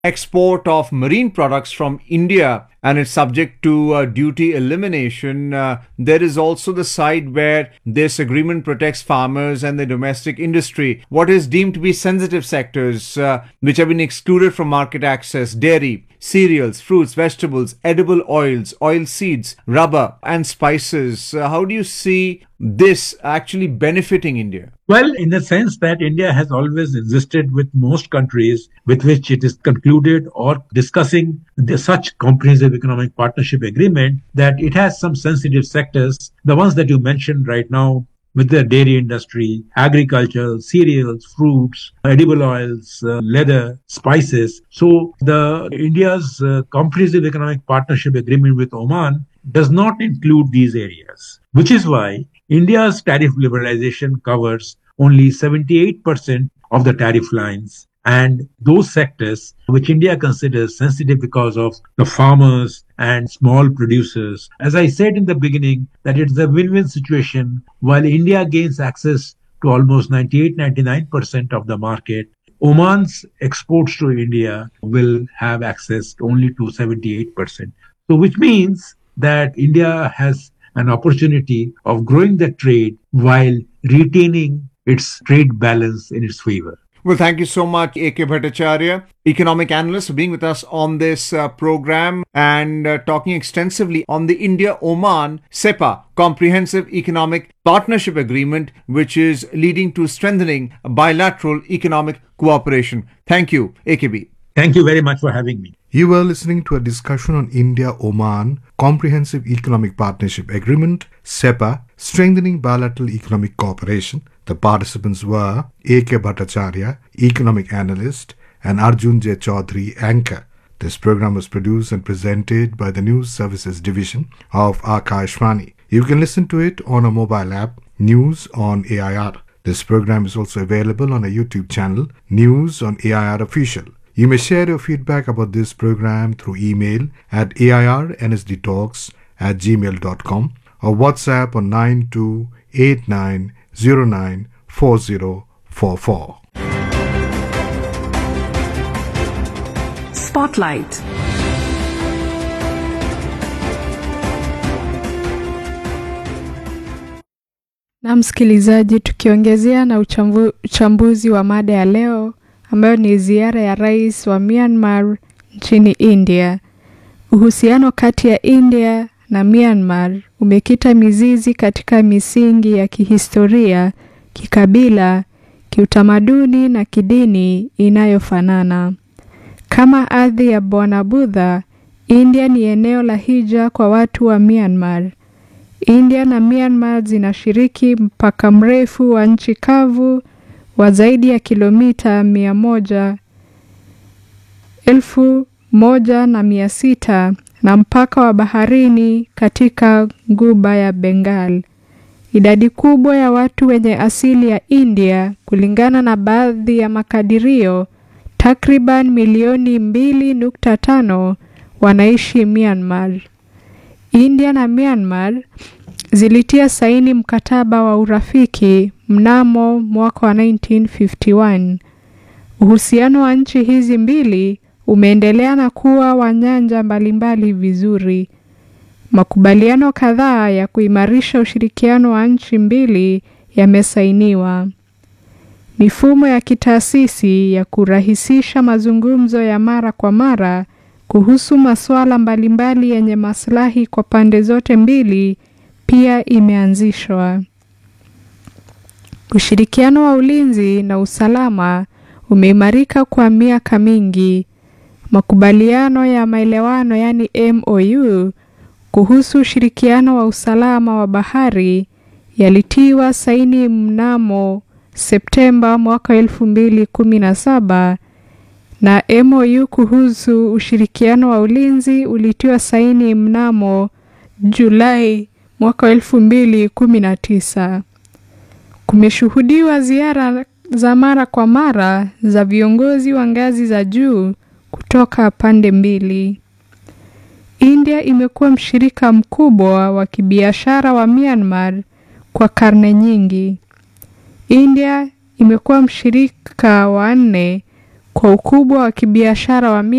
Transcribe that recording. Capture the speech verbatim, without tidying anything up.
export of marine products from India and it's subject to uh, duty elimination, uh, there is also the side where this agreement protects farmers and the domestic industry. What is deemed to be sensitive sectors uh, which have been excluded from market access: dairy, cereals, fruits, vegetables, edible oils, oil seeds, rubber, and spices. Uh, how do you see this actually benefiting India? Well, in the sense that India has always existed with most countries with which it is concluded or discussing the, such comprehensive economic partnership agreement, that it has some sensitive sectors, the ones that you mentioned right now, with the dairy industry, agriculture, cereals, fruits, edible oils, uh, leather, spices. So the India's uh, comprehensive economic partnership agreement with Oman does not include these areas, which is why India's tariff liberalization covers only seventy-eight percent of the tariff lines. And those sectors which India considers sensitive because of the farmers and small producers. As I said in the beginning, that it's a win-win situation. While India gains access to almost ninety-eight, ninety-nine percent of the market, Oman's exports to India will have access only to seventy-eight percent. So which means that India has an opportunity of growing the trade while retaining its trade balance in its favor. Well, thank you so much, A K Bhattacharya, economic analyst, for being with us on this uh, program and uh, talking extensively on the India-Oman SEPA, Comprehensive Economic Partnership Agreement, which is leading to strengthening bilateral economic cooperation. Thank you, A K B. Thank you very much for having me. You were listening to a discussion on India-Oman Comprehensive Economic Partnership Agreement, SEPA, strengthening bilateral economic cooperation. The participants were A K Bhattacharya, economic analyst, and Arjun J. Chaudhary, anchor. This program was produced and presented by the News Services Division of Akashvani. You can listen to it on a mobile app, News on A I R. This program is also available on a YouTube channel, News on A I R Official. You may share your feedback about this program through email at airnsdtalks at gmail dot com or WhatsApp on nine two eight nine zero nine four zero four four. Spotlight. Na msikilizaji, tukiongezea na uchambu, uchambuzi wa mada ya leo ambayo ni ziara ya rais wa Myanmar nchini India. Uhusiano kati ya India na Myanmar umekita mizizi katika misingi ya kihistoria, kikabila, kiutamaduni na kidini inayofanana. Kama ardhi ya Bwana Buddha, India ni eneo la hija kwa watu wa Myanmar. India na Myanmar zinashiriki mpaka mrefu wa nchi kavu wa zaidi ya kilomita mia moja, elfu moja na mia sita na mpaka wa baharini katika Ghuba ya Bengal. Idadi kubwa ya watu wenye asili ya India, kulingana na baadhi ya makadirio, takriban milioni mbili nukta tano wanaishi Myanmar. India na Myanmar zilitia saini mkataba wa urafiki mnamo mwaka wa nineteen fifty-one. Uhusiano wa nchi hizi mbili umeendelea na kuwa wa nyanja mbalimbali vizuri. Makubaliano kadhaa ya kuimarisha ushirikiano wa nchi mbili yamesainiwa. Mifumo ya kitaasisi ya kurahisisha mazungumzo ya mara kwa mara kuhusu masuala mbalimbali yenye maslahi kwa pande zote mbili pia imeanzishwa. Ushirikiano wa ulinzi na usalama umeimarika kwa miaka mingi. Makubaliano ya maelewano yani M O U kuhusu ushirikiano wa usalama wa bahari yalitiwa saini mnamo Septemba mwaka elfu mbili kumi na saba na M O U kuhusu ushirikiano wa ulinzi ulitiwa saini mnamo Julai mwaka elfu mbili kumi na tisa. Kumeshuhudiwa ziara za mara kwa mara za viongozi wa ngazi za juu kutoka pande mbili. India imekuwa mshirika mkubwa wa kibiashara wa Myanmar kwa karne nyingi. India imekuwa mshirika wa nne kwa kwa ukubwa wa kibiashara wa